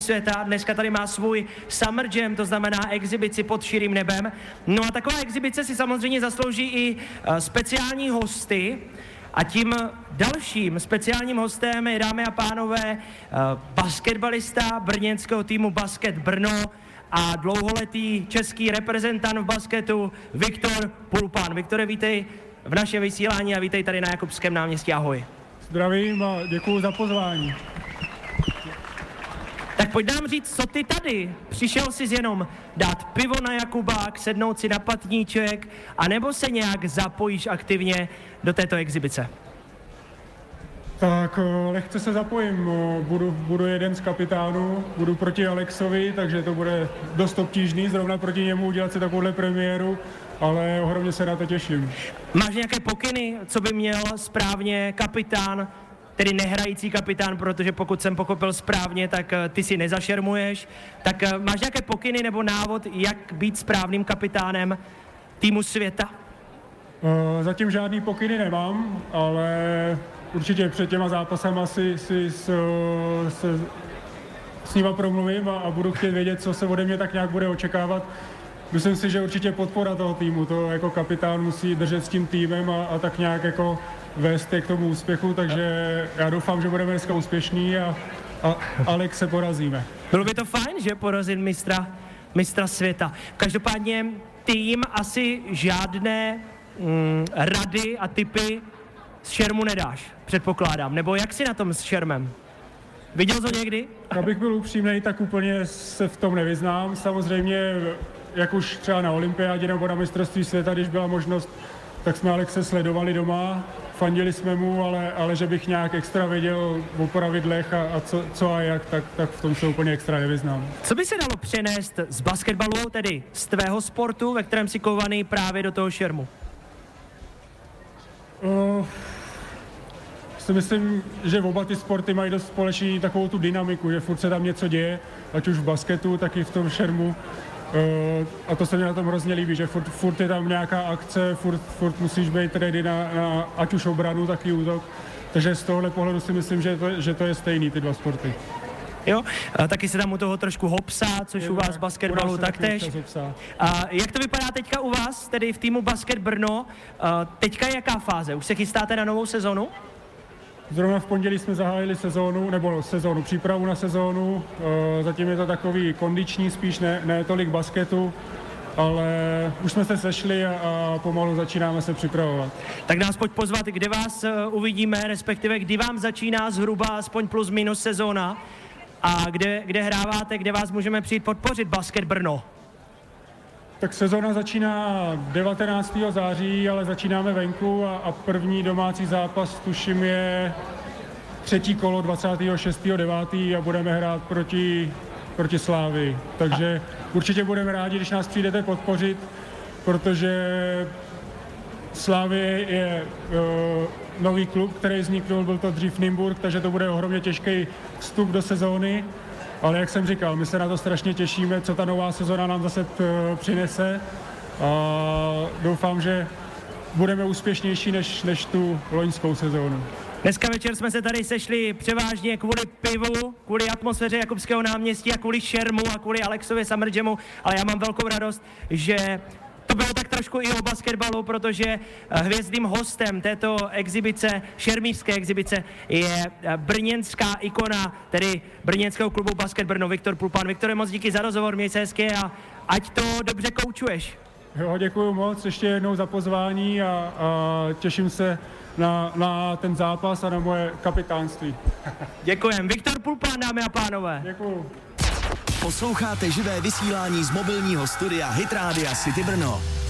světa. Dneska tady má svůj Summer Jam, to znamená exibici pod širým nebem. No a taková exibice si samozřejmě zaslouží i speciální hosty. A tím dalším speciálním hostem je, dámy a pánové, basketbalista brněnského týmu Basket Brno a dlouholetý český reprezentant v basketu Viktor Pulpan. Viktore, vítej v našem vysílání a vítej tady na Jakubském náměstí. Ahoj. Zdravím a děkuju za pozvání. Tak pojď nám říct, co ty tady? Přišel jsi jenom dát pivo na Jakubák, sednout si na patníček, anebo se nějak zapojíš aktivně do této exibice? Tak lehce se zapojím, budu jeden z kapitánů, budu proti Alexovi, takže to bude dost obtížný zrovna proti němu udělat si takovouhle premiéru, ale ohromně se na to těším. Máš nějaké pokyny, co by měl správně kapitán, tedy nehrající kapitán, protože pokud jsem pochopil správně, tak ty si nezašermuješ, tak máš nějaké pokyny nebo návod, jak být správným kapitánem týmu světa? Zatím žádný pokyny nemám, ale určitě před těma zápasama si s nima promluvím a budu chtět vědět, co se ode mě tak nějak bude očekávat. Myslím si, že určitě podpora toho týmu, to jako kapitán musí držet s tím týmem a tak nějak jako vést je k tomu úspěchu, takže já doufám, že budeme dneska úspěšní a Alex se porazíme. Bylo by to fajn, že porazit mistra světa. Každopádně ty jim asi žádné rady a tipy z šermu nedáš, předpokládám. Nebo jak jsi na tom s šermem? Viděl jsi to někdy? Abych byl upřímnej, tak úplně se v tom nevyznám. Samozřejmě, jak už třeba na olympiádě nebo na mistrovství světa, když byla možnost, tak jsme Alexe sledovali doma, fandili jsme mu, ale že bych nějak extra věděl o pravidlech a co a jak, tak v tom se úplně extra nevyznám. Co by se dalo přenést z basketbalu, tedy z tvého sportu, ve kterém jsi kovaný právě do toho šermu? Si myslím, že oba ty sporty mají dost společný takovou tu dynamiku, že furt se tam něco děje, ať už v basketu, tak i v tom šermu. A to se mi na tom hrozně líbí, že furt je tam nějaká akce, furt musíš být ready na ať už obranu, tak i útok. Takže z tohohle pohledu si myslím, že to je stejný, ty dva sporty. Jo, taky se tam u toho trošku hopsá, což u vás v basketbalu taktéž. Jak to vypadá teďka u vás, tedy v týmu Basket Brno? Teďka je jaká fáze? Už se chystáte na novou sezonu? Zrovna v pondělí jsme zahájili přípravu na sezónu. Zatím je to takový kondiční spíš, ne tolik basketu, ale už jsme se sešli a pomalu začínáme se připravovat. Tak nás pojď pozvat, kde vás uvidíme, respektive kdy vám začíná zhruba aspoň plus minus sezóna a kde hráváte, kde vás můžeme přijít podpořit Basket Brno? Tak sezóna začíná 19. září, ale začínáme venku a první domácí zápas, tuším, je 3. kolo 26.9. a budeme hrát proti Slávii. Takže určitě budeme rádi, když nás přijdete podpořit, protože Slávie je nový klub, který vzniknul, byl to dřív Nymburk, takže to bude ohromně těžký vstup do sezóny. Ale jak jsem říkal, my se na to strašně těšíme, co ta nová sezona nám zase přinese a doufám, že budeme úspěšnější než tu loňskou sezónu. Dneska večer jsme se tady sešli převážně kvůli pivu, kvůli atmosféře Jakubského náměstí a kvůli šermu a kvůli Alexově Summer Jamu, ale já mám velkou radost, že to bylo tak trošku i o basketbalu, protože hvězdným hostem této exibice, šermířské exibice, je brněnská ikona, tedy brněnského klubu Basket Brno, Viktor Pulpan. Viktore, moc díky za rozhovor, měj se hezky a ať to dobře koučuješ. Jo, děkuju moc ještě jednou za pozvání a těším se na ten zápas a na moje kapitánství. Děkujem. Viktor Pulpan, dámy a pánové. Děkuju. Posloucháte živé vysílání z mobilního studia Hit Rádia City Brno.